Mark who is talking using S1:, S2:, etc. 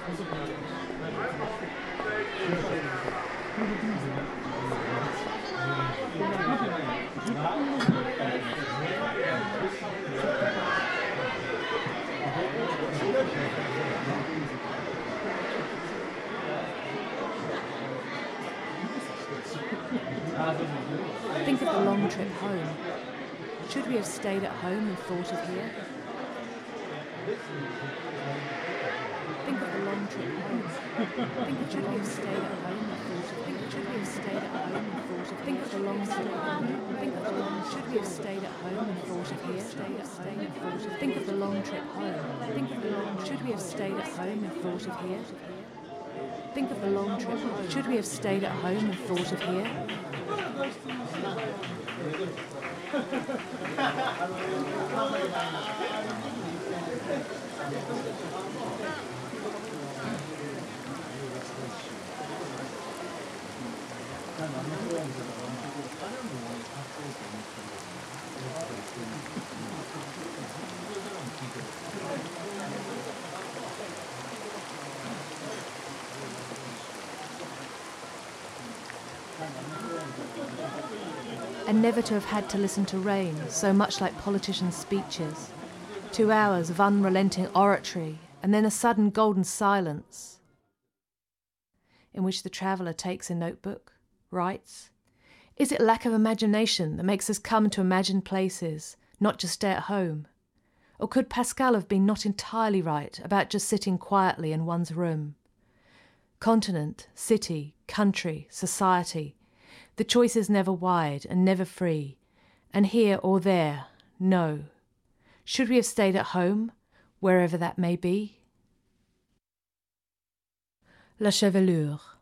S1: Think of the long trip home. Should we have stayed at home and thought of here? Think of the long trip home. Think of should we have stayed at home and thought of think should we have stayed at home and thought of think of the long trip home. Think of the long should we have stayed at home and thought of here? Stayed at home and thought of think of the long trip home. Think of the long should we have stayed at home and thought of here? Think of the long trip home. Should we have stayed at home and thought of here? And never to have had to listen to rain, so much like politicians' speeches. 2 hours of unrelenting oratory, and then a sudden golden silence, in which the traveller takes a notebook, writes. Is it lack of imagination that makes us come to imagined places, not just stay at home? Or could Pascal have been not entirely right about just sitting quietly in one's room? Continent, city, country, society, the choice is never wide and never free, and here or there, no. Should we have stayed at home, wherever that may be? La Chevelure.